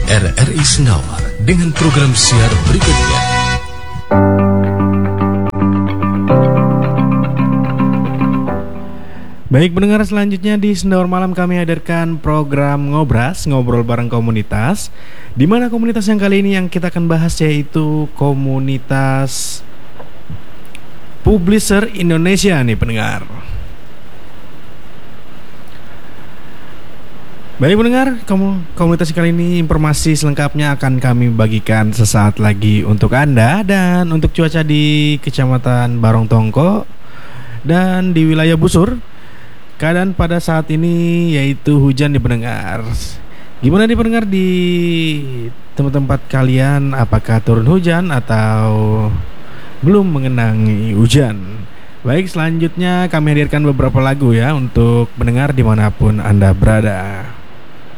RRI Senawar dengan program siar berikutnya. Baik pendengar, selanjutnya di Sendawar Malam kami hadirkan program Ngobras, ngobrol bareng komunitas. Di mana komunitas yang kali ini yang kita akan bahas yaitu komunitas Publisher Indonesia nih pendengar. Baik pendengar, komunitas kali ini informasi selengkapnya akan kami bagikan sesaat lagi untuk Anda. Dan untuk cuaca di Kecamatan Barongtongko dan di wilayah Busur, keadaan pada saat ini yaitu hujan di pendengar. Gimana di pendengar di tempat-tempat kalian, apakah turun hujan atau belum mengenangi hujan? Baik, selanjutnya kami hadirkan beberapa lagu ya untuk pendengar dimanapun Anda berada.